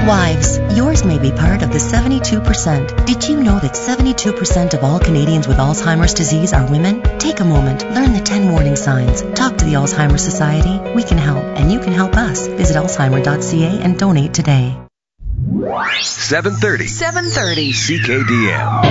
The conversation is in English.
Wives, yours may be part of the 72%. Did you know that 72% of all Canadians with Alzheimer's disease are women? Take a moment, learn the 10 warning signs. Talk to the Alzheimer's Society. We can help, and you can help us. Visit alzheimer.ca and donate today. 730 CKDM.